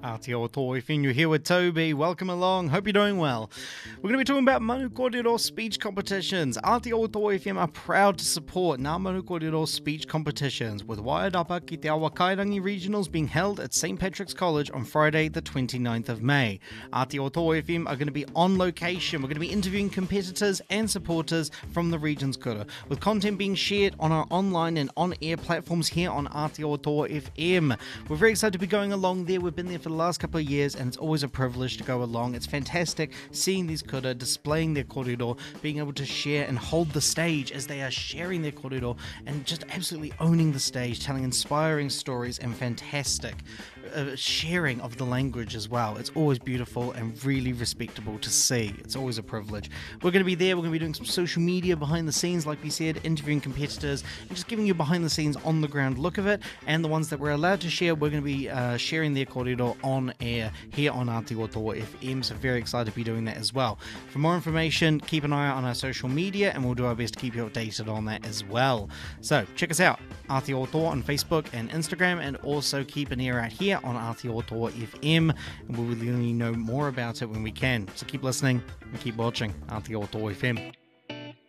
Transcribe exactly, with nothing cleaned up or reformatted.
Aotearoa F M, you're here with Toby. Welcome along. Hope you're doing well. We're going to be talking about Manu Kōrero speech competitions. Aotearoa F M are proud to support Ngā Manu Kōrero speech competitions, with Wairarapa ki te Awa Kairangi Regionals being held at Saint Patrick's College on Friday the twenty-ninth of May. Aotearoa F M are going to be on location. We're going to be interviewing competitors and supporters from the region's kura, with content being shared on our online and on-air platforms here on Aotearoa F M. We're very excited to be going along there. We've been there for the last couple of years, and it's always a privilege to go along. It's fantastic seeing these kura displaying their kōrero, being able to share and hold the stage as they are sharing their kōrero and just absolutely owning the stage, telling inspiring stories and fantastic uh, sharing of the language as well. It's always beautiful and really respectable to see. It's always a privilege. We're going to be there. We're going to be doing some social media behind the scenes, like we said, interviewing competitors and just giving you behind the scenes on the ground look of it. And the ones that we're allowed to share, we're going to be uh, sharing their kōrero on air here on Aotearoa F M, so very excited to be doing that as well. For more information, keep an eye out on our social media, and we'll do our best to keep you updated on that as well. So check us out, Aotearoa on Facebook and Instagram, and also keep an ear out here on Aotearoa F M, and we'll let you know more about it when we can. So keep listening and keep watching Aotearoa F M.